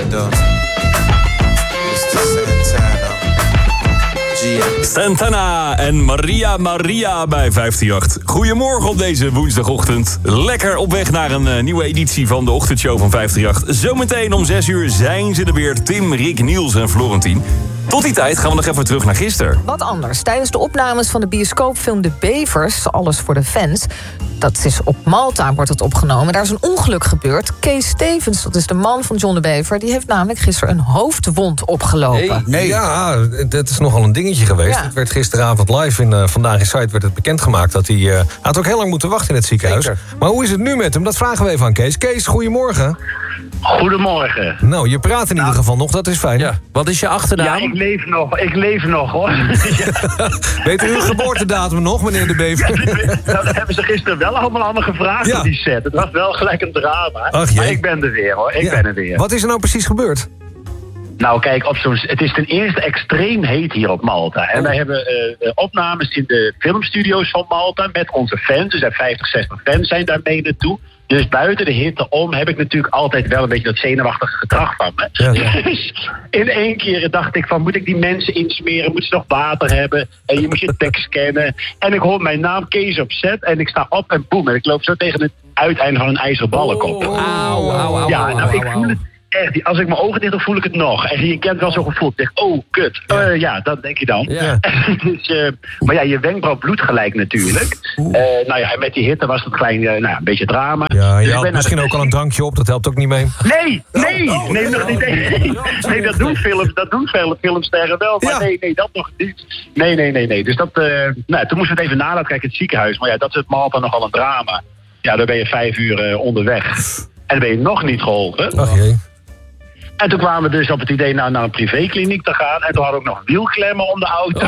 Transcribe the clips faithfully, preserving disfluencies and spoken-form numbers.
Orlando. mister Santana. G. Santana en Maria Maria bij vijfhonderdachttien. Goedemorgen op deze woensdagochtend. Lekker op weg naar een uh, nieuwe editie van de ochtendshow van vijfhonderdachttien. Zometeen om zes uur zijn ze er weer. Tim, Rick, Niels en Florentien. Tot die tijd gaan we nog even terug naar gisteren. Wat anders. Tijdens de opnames van de bioscoopfilm De Bevers, alles voor de fans, dat is op Malta, wordt het opgenomen. Daar is een ongeluk gebeurd. Kees Stevens, dat is de man van John de Bever, die heeft namelijk gisteren een hoofdwond opgelopen. Hey, nee. Ja, dat is nogal een dingetje geweest. Ja. Het werd gisteravond live in uh, Vandaag in Site werd het bekendgemaakt dat hij uh, hij had ook heel lang moeten wachten in het ziekenhuis. Zeker. Maar hoe is het nu met hem? Dat vragen we even aan Kees. Kees, goedemorgen. Goedemorgen. Nou, je praat in Nou, ieder geval nog, dat is fijn. Ja. Wat is je achternaam? Ja, ik leef nog. Ik leef nog, hoor. Weet u uw geboortedatum nog, meneer de Bever? Dat hebben ze gisteren wel allemaal allemaal gevraagd Ja. op die set. Het was wel gelijk een drama. Ach, jee. Maar ik ben er weer, hoor. Ik Ja. ben er weer. Wat is er nou precies gebeurd? Nou, kijk, op zo'n, het is ten eerste extreem heet hier op Malta. En wij hebben uh, opnames in de filmstudio's van Malta met onze fans. Er zijn vijftig, zestig fans zijn daar mee naartoe. Dus buiten de hitte om heb ik natuurlijk altijd wel een beetje dat zenuwachtige gedrag van me. Ja, ja. Dus in één keer dacht ik van, moet ik die mensen insmeren? Moeten ze nog water hebben? En je moet je tekst scannen. En ik hoor mijn naam Kees op set en ik sta op en boem. En ik loop zo tegen het uiteinde van een ijzeren ballenkop. Auw, auw, auw, Ja, auw, nou, ik auw, voel auw. het echt. Als ik mijn ogen dicht doe, voel ik het nog. En je kent wel zo'n gevoel. Ik denk, oh, kut. Ja, uh, ja dat denk je dan. Ja. dus, uh, maar ja, je wenkbrauw bloedt gelijk natuurlijk. Uh, nou ja, en met die hitte was het klein, uh, nou ja, een beetje drama. Ja, Dus je ik had ben misschien naar de- ook al een drankje op, dat helpt ook niet mee. Nee, nee, Oh, oh. nee, nog niet. Nee, nee, dat doen films, dat doen veel filmsterren wel. Maar Ja. nee, nee, dat nog niet. Nee, nee, nee, nee. Dus dat, uh, nou, toen moesten we het even na laten kijken in het ziekenhuis. Maar ja, dat is het Malta nogal een drama. Ja, dan ben je vijf uur uh, onderweg. En dan ben je nog niet geholpen. Ach jee. En toen kwamen we dus op het idee naar, naar een privékliniek te gaan. En toen hadden we ook nog wielklemmen om de auto.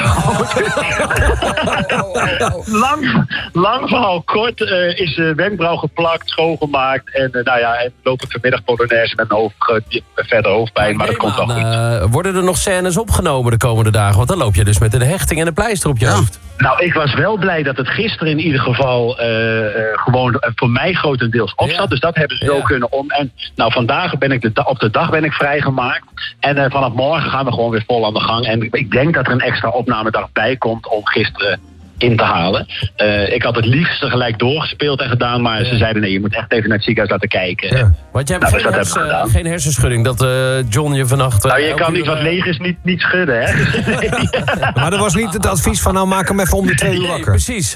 lang, lang verhaal kort uh, is de wenkbrauw geplakt, schoongemaakt. En uh, nou ja, en loop ik vanmiddag polonaise met een hoofd, uh, verder hoofdpijn. Maar dat komt wel goed. Uh, worden er nog scènes opgenomen de komende dagen? Want dan loop je dus met een hechting en een pleister op je hoofd. Nou, ik was wel blij dat het gisteren in ieder geval uh, uh, gewoon uh, voor mij grotendeels op zat. Ja. Dus dat hebben ze zo Ja. kunnen om. En nou, vandaag ben ik de da- op de dag ben ik vrijgemaakt. En uh, vanaf morgen gaan we gewoon weer vol aan de gang. En ik denk dat er een extra opnamedag bij komt om gisteren in te halen. Uh, ik had het liefst gelijk doorgespeeld en gedaan. Maar ze zeiden nee, je moet echt even naar het ziekenhuis laten kijken. Ja. Want jij hebt Nou, geen, dus dat hersen- hebben we gedaan. geen hersenschudding dat uh, John je vannacht... Uh, Nou, je elke kan niet uur, wat uh, leeg is niet, niet schudden, hè? Maar dat was niet het advies van nou maak hem even om de twee uur Nee, wakker. precies.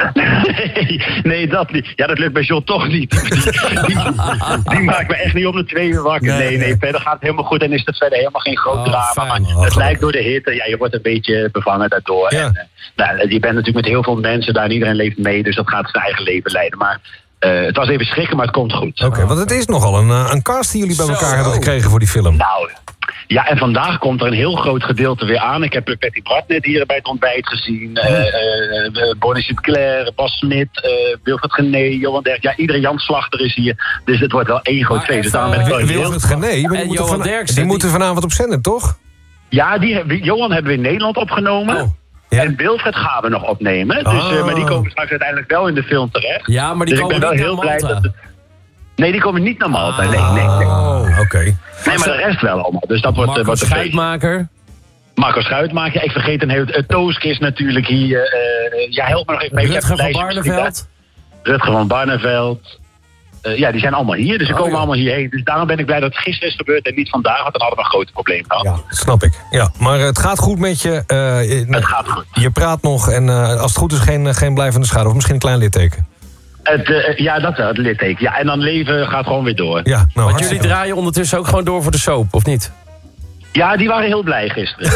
Nee, nee, dat niet. Ja, dat lukt bij John toch niet. Die, die, die, die maakt me echt niet om de twee uur wakker. Nee, Nee, nee, nee. verder gaat het helemaal goed en is het verder helemaal geen groot Oh, drama. fijn. Maar Oh, het gelukkig. lijkt door de hitte, ja, je wordt een beetje bevangen daardoor. Ja. En, uh, nou, je bent natuurlijk met heel veel mensen daar en iedereen leeft mee, dus dat gaat zijn eigen leven leiden. Maar uh, het was even schrikken, maar het komt goed. Oké, want het is nogal een, uh, een cast die jullie bij Zo. elkaar hebben gekregen voor die film. Nou, ja, en vandaag komt er een heel groot gedeelte weer aan. Ik heb uh, Patty Bart net hier bij het ontbijt gezien. Uh, uh, uh, Bonnie Sinclair, Bas Smit, uh, Wilfred Gené, Johan Derk. Ja, iedereen, Jan Slachter is hier. Dus het wordt wel één groot Maar feest. Dus even, daarom ben ik wel Wil- heel... Wilfred Gené, maar die, En moeten, Johan van- Derksen, die die- moeten vanavond op zender, toch? Ja, die, hebben- Johan hebben we in Nederland opgenomen. Oh, ja. En Wilfred gaan we nog opnemen. Dus, Oh. uh, maar die komen straks uiteindelijk wel in de film terecht. ja, maar die Dus ik komen ben wel niet heel naar blij Malta. dat het... Nee, die komen niet naar Malta. Nee, nee, nee. Oh, oké. Nee, maar de rest wel allemaal. Dus dat wordt, uh, Marco wordt een feest. Schuitmaker. Marco Schuitmaker. Ik vergeet een heel... Uh, Tooske is natuurlijk hier. Uh, ja, help me nog even mee. Ik heb Rutger een van lijstje misschien Barneveld. bij. Rutger van Barneveld. Uh, ja, die zijn allemaal hier. Dus ze Oh, komen ja. allemaal hierheen. Dus daarom ben ik blij dat het gisteren is gebeurd en niet vandaag. Want dan hadden we een groot probleem gehad. Ja, dat snap ik. Ja, maar het gaat goed met je. Uh, je, Het gaat goed. je praat nog en uh, als het goed is geen, geen blijvende schade. Of misschien een klein litteken. Het, uh, ja, dat wel, het litteken. Ja, en dan leven gaat gewoon weer door. Ja, nou, Want jullie hartstikke. draaien ondertussen ook gewoon door voor de soap, of niet? Ja, die waren heel blij gisteren.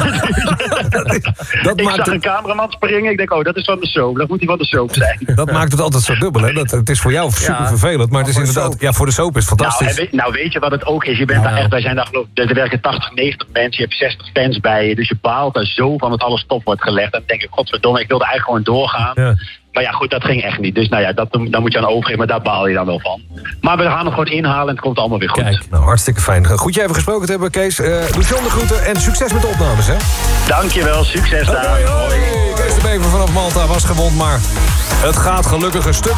Dat ik maakt zag een het, cameraman springen. Ik denk, oh, dat is van de soap. Dat moet die van de soap zijn. dat maakt het altijd zo dubbel, hè? Dat, het is voor jou super Ja, vervelend, maar het is voor de inderdaad... soap. Ja, voor de soap is het Nou, fantastisch. en weet, nou, weet je wat het ook is? Je bent Nou, daar echt, wij zijn daar geloof ik, er werken tachtig, negentig mensen. Je hebt zestig fans bij je. Dus je baalt daar zo van dat alles stop wordt gelegd. En dan denk ik, godverdomme, ik wilde eigenlijk gewoon doorgaan. Ja. Maar ja, goed, dat ging echt niet. Dus nou ja, dat, daar moet je aan overgeven, maar daar baal je dan wel van. Maar we gaan het gewoon inhalen en het komt allemaal weer goed. Kijk. Nou, hartstikke fijn. Goed je even gesproken te hebben, Kees. Uh, doe John de groeten en succes met de opnames, hè? Dankjewel, succes daar. Hoi, hoi. Kees de Bever vanaf Malta was gewond, maar het gaat gelukkig een stuk